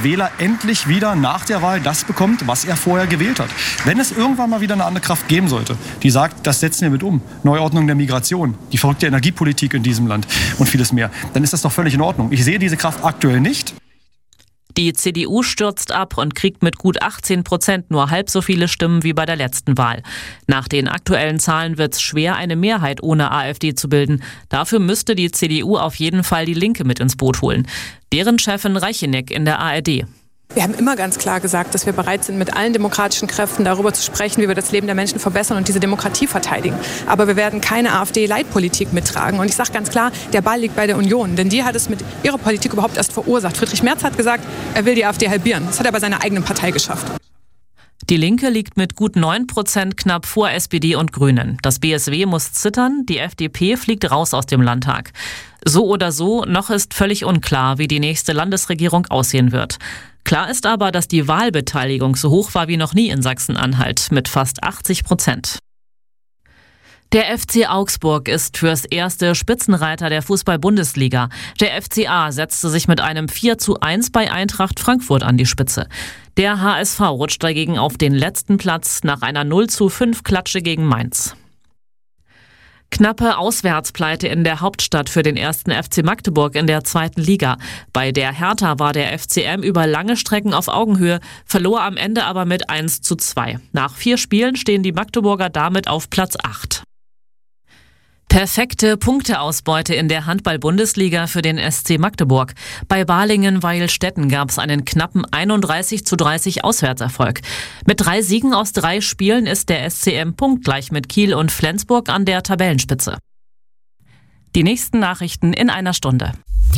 Wähler endlich wieder nach der Wahl das bekommt, was er vorher gewählt hat. Wenn es irgendwann mal wieder eine andere Kraft geben sollte, die sagt, das setzen wir mit um, Neuordnung der Migration, die verrückte Energiepolitik in diesem Land und vieles mehr, dann ist das doch völlig in Ordnung. Ich sehe diese Kraft aktuell nicht. Die CDU stürzt ab und kriegt mit gut 18% nur halb so viele Stimmen wie bei der letzten Wahl. Nach den aktuellen Zahlen wird es schwer, eine Mehrheit ohne AfD zu bilden. Dafür müsste die CDU auf jeden Fall die Linke mit ins Boot holen. Deren Chefin Reicheneck in der ARD. Wir haben immer ganz klar gesagt, dass wir bereit sind, mit allen demokratischen Kräften darüber zu sprechen, wie wir das Leben der Menschen verbessern und diese Demokratie verteidigen. Aber wir werden keine AfD-Leitpolitik mittragen. Und ich sage ganz klar, der Ball liegt bei der Union. Denn die hat es mit ihrer Politik überhaupt erst verursacht. Friedrich Merz hat gesagt, er will die AfD halbieren. Das hat er bei seiner eigenen Partei geschafft. Die Linke liegt mit gut 9% knapp vor SPD und Grünen. Das BSW muss zittern, die FDP fliegt raus aus dem Landtag. So oder so, noch ist völlig unklar, wie die nächste Landesregierung aussehen wird. Klar ist aber, dass die Wahlbeteiligung so hoch war wie noch nie in Sachsen-Anhalt mit fast 80%. Der FC Augsburg ist fürs erste Spitzenreiter der Fußball-Bundesliga. Der FCA setzte sich mit einem 4:1 bei Eintracht Frankfurt an die Spitze. Der HSV rutscht dagegen auf den letzten Platz nach einer 0:5 Klatsche gegen Mainz. Knappe Auswärtspleite in der Hauptstadt für den 1. FC Magdeburg in der 2. Liga. Bei der Hertha war der FCM über lange Strecken auf Augenhöhe, verlor am Ende aber mit 1:2. Nach 4 Spielen stehen die Magdeburger damit auf Platz 8. Perfekte Punkteausbeute in der Handball-Bundesliga für den SC Magdeburg. Bei Balingen-Weilstätten gab es einen knappen 31:30 Auswärtserfolg. Mit 3 Siegen aus 3 Spielen ist der SCM punktgleich mit Kiel und Flensburg an der Tabellenspitze. Die nächsten Nachrichten in einer Stunde.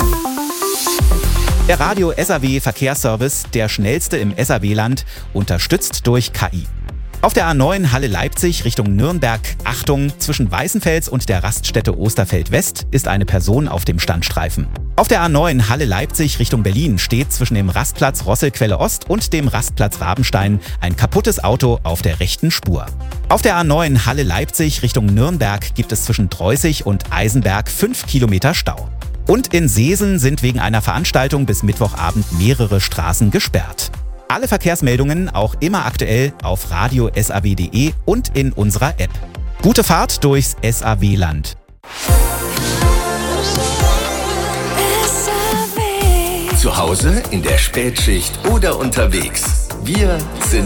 Der Radio SAW Verkehrsservice, der schnellste im SAW-Land, unterstützt durch KI. Auf der A9 Halle-Leipzig Richtung Nürnberg, Achtung, zwischen Weißenfels und der Raststätte Osterfeld-West ist eine Person auf dem Standstreifen. Auf der A9 Halle-Leipzig Richtung Berlin steht zwischen dem Rastplatz Rosselquelle Ost und dem Rastplatz Rabenstein ein kaputtes Auto auf der rechten Spur. Auf der A9 Halle-Leipzig Richtung Nürnberg gibt es zwischen Dreußig und Eisenberg 5 Kilometer Stau. Und in Seesen sind wegen einer Veranstaltung bis Mittwochabend mehrere Straßen gesperrt. Alle Verkehrsmeldungen auch immer aktuell auf radio-saw.de und in unserer App. Gute Fahrt durchs SAW-Land. Zu Hause, in der Spätschicht oder unterwegs. Wir sind